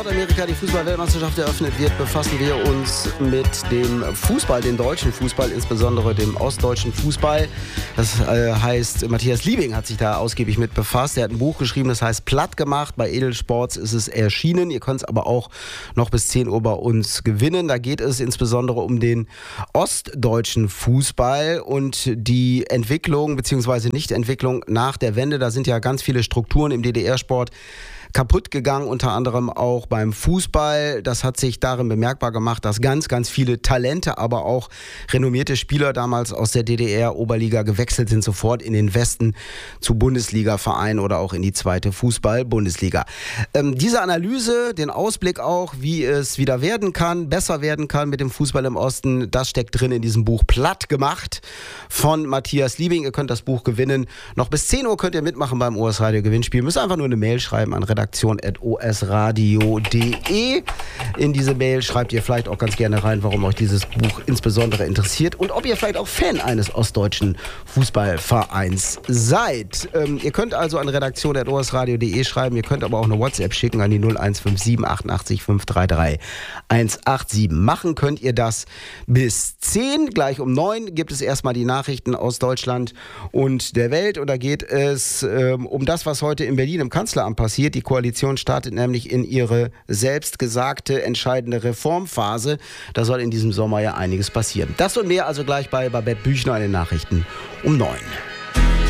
Nordamerika die Fußball-Weltmeisterschaft eröffnet wird, befassen wir uns mit dem Fußball, dem deutschen Fußball, insbesondere dem ostdeutschen Fußball. Das heißt, Matthias Liebing hat sich da ausgiebig mit befasst. Er hat ein Buch geschrieben, das heißt Platt gemacht. Bei Edelsports ist es erschienen. Ihr könnt es aber auch noch bis 10 Uhr bei uns gewinnen. Da geht es insbesondere um den ostdeutschen Fußball und die Entwicklung bzw. Nichtentwicklung nach der Wende. Da sind ja ganz viele Strukturen im DDR-Sport kaputt gegangen, unter anderem auch beim Fußball. Das hat sich darin bemerkbar gemacht, dass ganz, ganz viele Talente, aber auch renommierte Spieler damals aus der DDR-Oberliga gewechselt sind, sofort in den Westen zu Bundesliga-Vereinen oder auch in die zweite Fußball-Bundesliga. Diese Analyse, den Ausblick auch, wie es wieder werden kann, besser werden kann mit dem Fußball im Osten, das steckt drin in diesem Buch Platt gemacht von Matthias Liebing. Ihr könnt das Buch gewinnen. Noch bis 10 Uhr könnt ihr mitmachen beim OS Radio Gewinnspiel. Ihr müsst einfach nur eine Mail schreiben an redaktion@osradio.de. In diese Mail schreibt ihr vielleicht auch ganz gerne rein, warum euch dieses Buch insbesondere interessiert und ob ihr vielleicht auch Fan eines ostdeutschen Fußballvereins seid. Ihr könnt also an redaktion@osradio.de schreiben, ihr könnt aber auch eine WhatsApp schicken an die 0157 88 533 187. Machen könnt ihr das bis 10. Gleich um 9 gibt es erstmal die Nachrichten aus Deutschland und der Welt und da geht es um das, was heute in Berlin im Kanzleramt passiert. Die Koalition startet nämlich in ihre selbstgesagte entscheidende Reformphase. Da soll in diesem Sommer ja einiges passieren. Das und mehr also gleich bei Babette Büchner in den Nachrichten um 9.